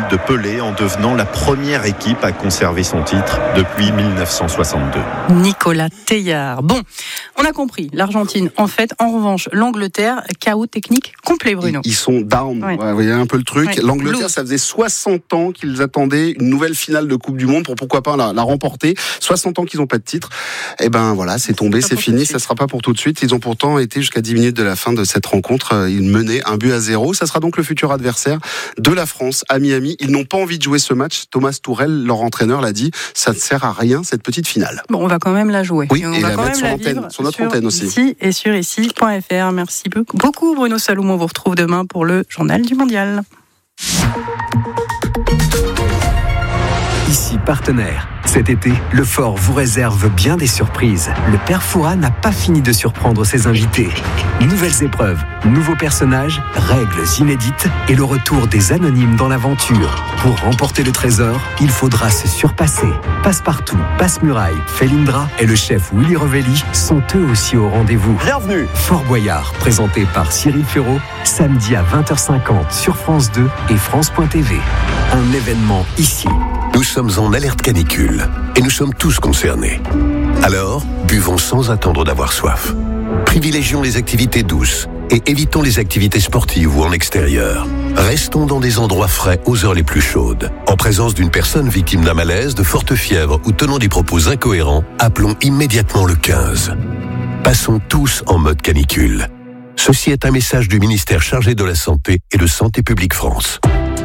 de Pelé en devenant la première équipe à conserver son titre depuis 1962. Nicolas Teillard. Bon, on a compris, l'Argentine en fait, en revanche, l'Angleterre, chaos technique complet, Bruno. Ils sont down, Ouais. Vous voyez un peu le truc. Ouais. L'Angleterre, ça faisait 60 ans qu'ils attendaient une nouvelle finale de Coupe du Monde pour pourquoi pas la remporter. 60 ans qu'ils n'ont pas de titre. Et ben voilà, c'est tombé, c'est fini, ça sera pas pour tout de suite. Ils ont pourtant été jusqu'à 10 minutes de la fin de cette rencontre. Ils menaient 1-0. Ça sera donc le futur adversaire de la France à Miami. Ils n'ont pas envie de jouer ce match. Thomas Tourelle, leur entraîneur, l'a dit. Ça ne sert à rien, cette petite finale. Bon, on va quand même la jouer. Oui, on et va la quand mettre même sur l'antenne, sur notre antenne aussi. Ici et sur ici.fr. Merci beaucoup, Bruno Salomon. On vous retrouve demain pour le Journal du Mondial. Ici partenaire. Cet été, le Fort vous réserve bien des surprises. Le Père Fouras n'a pas fini de surprendre ses invités. Nouvelles épreuves, nouveaux personnages, règles inédites et le retour des anonymes dans l'aventure. Pour remporter le trésor, il faudra se surpasser. Passepartout, Passe-Muraille, Felindra et le chef Willy Revelli sont eux aussi au rendez-vous. Bienvenue. Fort Boyard, présenté par Cyril Ferraud, samedi à 20h50 sur France 2 et France.tv. Un événement ici. Nous sommes en alerte canicule et nous sommes tous concernés. Alors, buvons sans attendre d'avoir soif. Privilégions les activités douces et évitons les activités sportives ou en extérieur. Restons dans des endroits frais aux heures les plus chaudes. En présence d'une personne victime d'un malaise, de forte fièvre ou tenant des propos incohérents, appelons immédiatement le 15. Passons tous en mode canicule. Ceci est un message du ministère chargé de la Santé et de Santé publique France.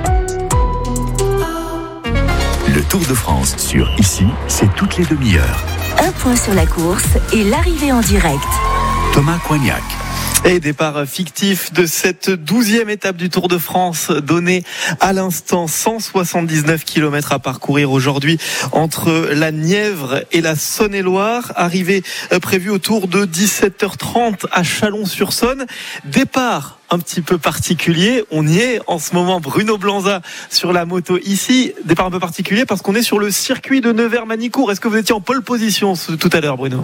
Le Tour de France sur Ici, c'est toutes les demi-heures. Un point sur la course et l'arrivée en direct. Thomas Coignac. Et départ fictif de cette 12e étape du Tour de France donnée à l'instant. 179 km à parcourir aujourd'hui entre la Nièvre et la Saône-et-Loire. Arrivée prévue autour de 17h30 à Chalon-sur-Saône. Départ un petit peu particulier. On y est en ce moment. Bruno Blanza sur la moto ici. Départ un peu particulier parce qu'on est sur le circuit de Nevers-Manicourt. Est-ce que vous étiez en pole position tout à l'heure, Bruno ?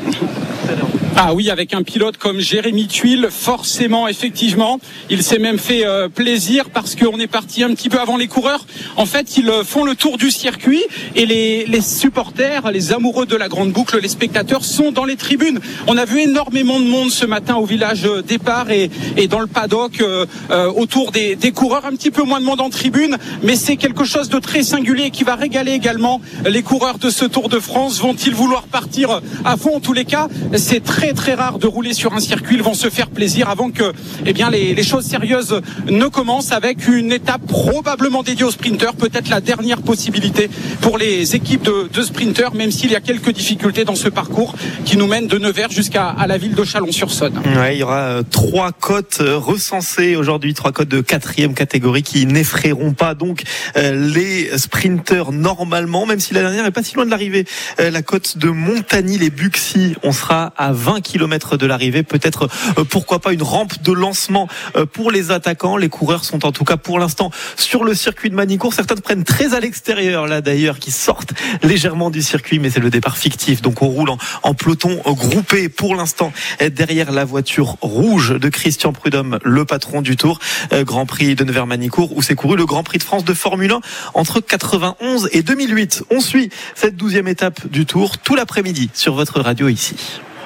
Ah oui, avec un pilote comme Jérémy Tuile, forcément, effectivement, il s'est même fait plaisir parce qu'on est parti un petit peu avant les coureurs. En fait, ils font le tour du circuit et les supporters, les amoureux de la grande boucle, les spectateurs sont dans les tribunes. On a vu énormément de monde ce matin au village départ et dans le paddock autour des coureurs. Un petit peu moins de monde en tribune, mais c'est quelque chose de très singulier qui va régaler également les coureurs de ce Tour de France. Vont-ils vouloir partir à fond? En tous les cas, c'est très rare de rouler sur un circuit. Ils vont se faire plaisir avant que les choses sérieuses ne commencent, avec une étape probablement dédiée aux sprinteurs, peut-être la dernière possibilité pour les équipes de sprinteurs, même s'il y a quelques difficultés dans ce parcours qui nous mène de Nevers jusqu'à la ville de Chalon-sur-Saône. Ouais, il y aura 3 cotes recensées aujourd'hui, 3 cotes de 4e catégorie qui n'effraieront pas donc les sprinteurs normalement, même si la dernière est pas si loin de l'arrivée. La cote de Montagny-les-Buxy, on sera à 20 km de l'arrivée, peut-être pourquoi pas une rampe de lancement pour les attaquants. Les coureurs sont en tout cas pour l'instant sur le circuit de Manicourt. Certains prennent très à l'extérieur là d'ailleurs, qui sortent légèrement du circuit, mais c'est le départ fictif, donc on roule en peloton groupé pour l'instant derrière la voiture rouge de Christian Prudhomme, le patron du Tour. Grand Prix de Nevers-Manicourt où s'est couru le Grand Prix de France de Formule 1 entre 91 et 2008. On suit cette 12e étape du Tour tout l'après-midi sur votre radio ici.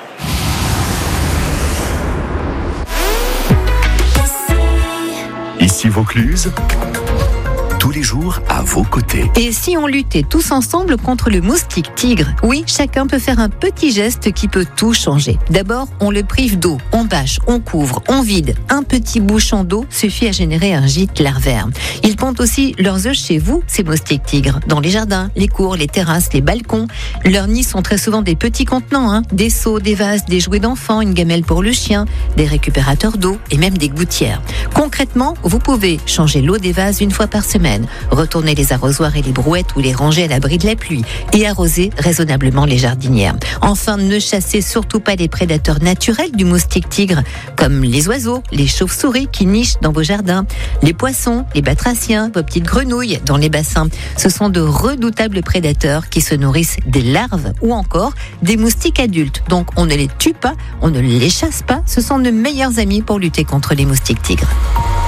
Ici Vaucluse, tous les jours à vos côtés. Et si on luttait tous ensemble contre le moustique tigre? Oui, chacun peut faire un petit geste qui peut tout changer. D'abord, on le prive d'eau, on bâche, on couvre, on vide. Un petit bouchon d'eau suffit à générer un gîte larvaire. Ils pondent aussi leurs œufs chez vous, ces moustiques tigres, dans les jardins, les cours, les terrasses, les balcons. Leurs nids sont très souvent des petits contenants, des seaux, des vases, des jouets d'enfants, une gamelle pour le chien, des récupérateurs d'eau et même des gouttières. Concrètement, vous pouvez changer l'eau des vases une fois par semaine, retourner les arrosoirs et les brouettes ou les ranger à l'abri de la pluie et arroser raisonnablement les jardinières. Enfin, ne chassez surtout pas les prédateurs naturels du moustique tigre, comme les oiseaux, les chauves-souris qui nichent dans vos jardins, les poissons, les batraciens, vos petites grenouilles dans les bassins. Ce sont de redoutables prédateurs qui se nourrissent des larves ou encore des moustiques adultes. Donc on ne les tue pas, on ne les chasse pas, ce sont nos meilleurs amis pour lutter contre les moustiques tigres.